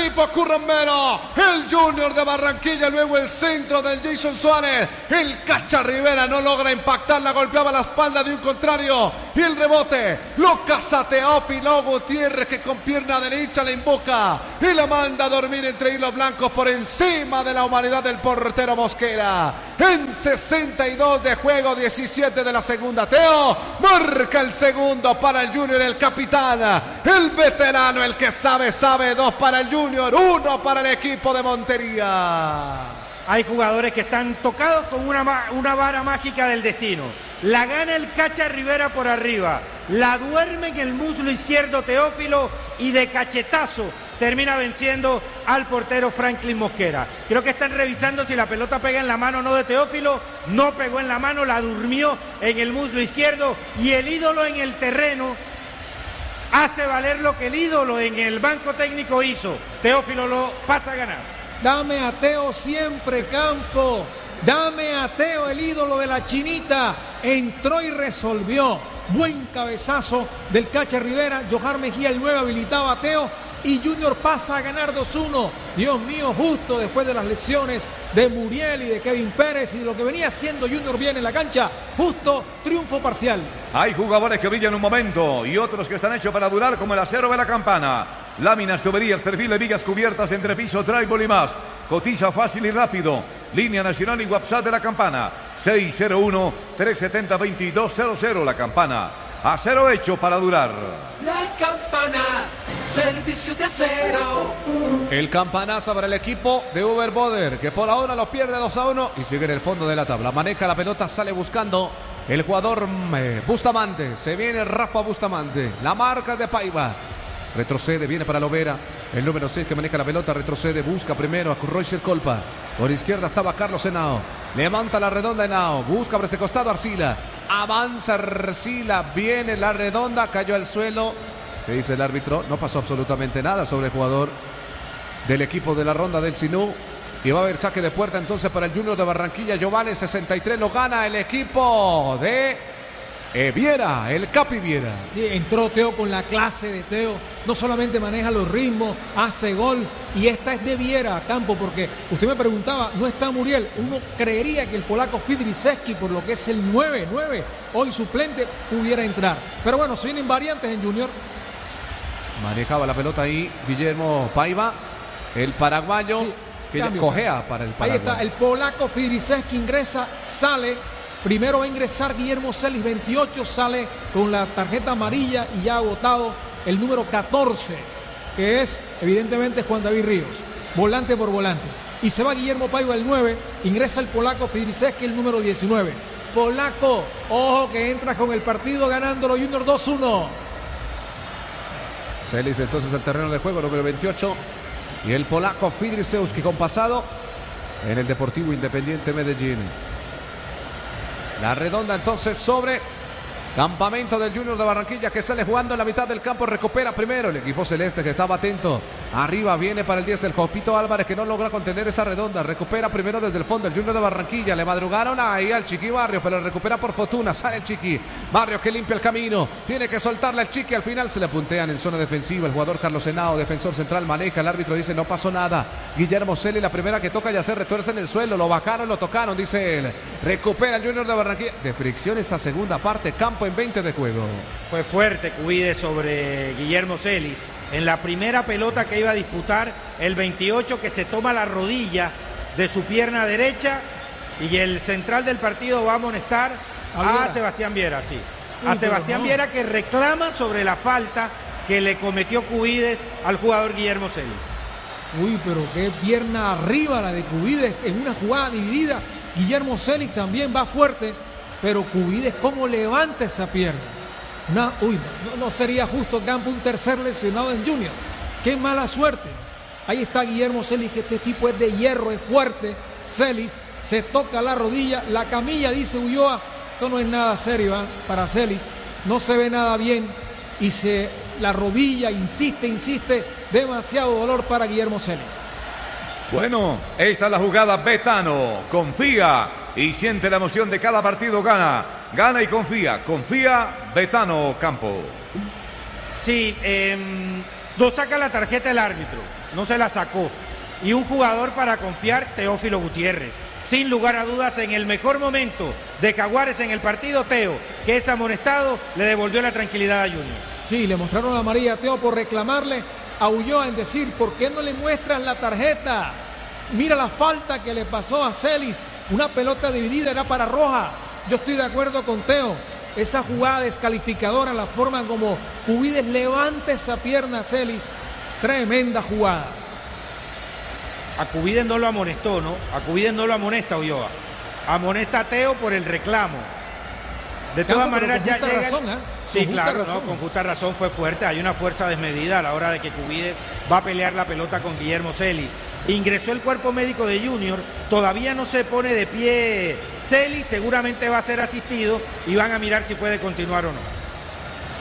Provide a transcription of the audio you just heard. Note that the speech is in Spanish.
equipo currumbero. El Junior de Barranquilla, luego el centro del Jason Suárez. El Cacha Rivera no logra impactar, la golpeaba la espalda de un contrario. Y el rebote lo caza Teófilo Gutiérrez, que con pierna derecha la invoca y la manda a dormir entre hilos blancos por encima de la humanidad del portero Mosquera. En 62 de juego, 17 de la segunda. Teo marca el segundo para el Junior, el capitán, el veterano, el que sabe. 2 para el Junior, 1 para el equipo de Montería. Hay jugadores que están tocados con una vara mágica del destino. La gana el Cacha Rivera por arriba, la duerme en el muslo izquierdo Teófilo y de cachetazo termina venciendo al portero Franklin Mosquera. Creo que están revisando si la pelota pega en la mano o no de Teófilo. No pegó en la mano, la durmió en el muslo izquierdo y el ídolo en el terreno hace valer lo que el ídolo en el banco técnico hizo. Teófilo lo pasa a ganar. Dame a Teo siempre, Campo. Dame a Teo, el ídolo de la chinita. Entró y resolvió. Buen cabezazo del Cacha Rivera. Johar Mejía, el 9, habilitaba a Teo. Y Junior pasa a ganar 2-1. Dios mío, justo después de las lesiones de Muriel y de Kevin Pérez y de lo que venía haciendo Junior bien en la cancha, justo triunfo parcial. Hay jugadores que brillan un momento y otros que están hechos para durar, como el acero de la Campana. Láminas, tuberías, perfil de vigas cubiertas, entrepiso, drywall y más. Cotiza fácil y rápido. Línea nacional y WhatsApp de la Campana. 601-370-2200. La Campana. Acero hecho para durar. La Campana, servicio de acero. El campanazo para el equipo de Uber Boder, que por ahora lo pierde 2-1 y sigue en el fondo de la tabla. Maneja la pelota, sale buscando el jugador Bustamante. Se viene Rafa Bustamante. La marca de Paiva. Retrocede, viene para Lovera. El número 6 que maneja la pelota, retrocede, busca primero a Royce Colpa. Por izquierda estaba Carlos Henao. Levanta la redonda Henao. Busca por ese costado Arcila. Avanza Arcila. Viene la redonda. Cayó al suelo. ¿Qué dice el árbitro? No pasó absolutamente nada sobre el jugador del equipo de la Ronda del Sinú. Y va a haber saque de puerta entonces para el Junior de Barranquilla. Giovanni 63 lo gana el equipo de Viera, el Capi Viera. Entró Teo con la clase de Teo. No solamente maneja los ritmos, hace gol. Y esta es de Viera, Campo, porque usted me preguntaba, no está Muriel. Uno creería que el polaco Fidriszewski, por lo que es el 9, hoy suplente, pudiera entrar. Pero bueno, se vienen variantes en Junior. Manejaba la pelota ahí Guillermo Paiva, el paraguayo, sí, que cambio, cojea para el Paraguay. Ahí está, el polaco Fidriszewski ingresa, sale. Primero va a ingresar Guillermo Celis, 28, sale con la tarjeta amarilla y ya ha agotado el número 14, que es evidentemente Juan David Ríos, volante por volante. Y se va Guillermo Paiva, el 9, ingresa el polaco Fidriszewski, el número 19. Polaco, ojo que entra con el partido ganándolo Junior 2-1. Celis entonces al terreno de juego, número 28. Y el polaco Fidriszewski con pasado en el Deportivo Independiente Medellín. La redonda entonces sobre campamento del Junior de Barranquilla, que sale jugando en la mitad del campo. Recupera primero el equipo celeste, que estaba atento. Arriba viene para el 10 el Jopito Álvarez, que no logra contener esa redonda. Recupera primero desde el fondo el Junior de Barranquilla. Le madrugaron ahí al Chiqui Barrios, pero recupera por fortuna. Sale el Chiqui Barrios, que limpia el camino. Tiene que soltarle al Chiqui. Al final se le puntean en zona defensiva. El jugador Carlos Henao, defensor central, maneja. El árbitro dice no pasó nada. Guillermo Celis, la primera que toca, ya se retuerce en el suelo. Lo bajaron, lo tocaron, dice él. Recupera el Junior de Barranquilla. De fricción esta segunda parte. Campo en 20 de juego. Fue fuerte Cuide sobre Guillermo Celis. En la primera pelota que iba a disputar, el 28 que se toma la rodilla de su pierna derecha, y el central del partido va a amonestar a Sebastián Viera, sí. A Sebastián Viera, que reclama sobre la falta que le cometió Cubides al jugador Guillermo Celis. Uy, pero qué pierna arriba la de Cubides en una jugada dividida. Guillermo Celis también va fuerte, pero Cubides cómo levanta esa pierna. No sería justo, Campo, un tercer lesionado en Junior. Qué mala suerte. Ahí está Guillermo Celis, que este tipo es de hierro, es fuerte. Celis se toca la rodilla, la camilla, dice Ulloa. Esto no es nada serio para Celis. No se ve nada bien y la rodilla insiste. Demasiado dolor para Guillermo Celis. Bueno, esta es la jugada. Betano confía y siente la emoción de cada partido. Gana y confía Betano, Campo. Sí, No saca la tarjeta el árbitro, no se la sacó. Y un jugador para confiar, Teófilo Gutiérrez. Sin lugar a dudas, en el mejor momento de Jaguares en el partido, Teo, que es amonestado, le devolvió la tranquilidad a Junior. Sí, le mostraron la amarilla a Teo por reclamarle a Ulloa en decir, ¿por qué no le muestras la tarjeta? Mira la falta que le pasó a Celis, una pelota dividida, era para roja. Yo estoy de acuerdo con Teo, esa jugada descalificadora, la forma como Cubides levanta esa pierna a Celis, tremenda jugada. A Cubides no lo amonestó, ¿no? A Cubides no lo amonesta Ulloa. Amonesta a Teo por el reclamo. De todas maneras ya llega... razón, Sí, claro, no, con justa razón fue fuerte. Hay una fuerza desmedida a la hora de que Cubides va a pelear la pelota con Guillermo Celis. Ingresó el cuerpo médico de Junior, todavía no se pone de pie Celis, seguramente va a ser asistido y van a mirar si puede continuar o no.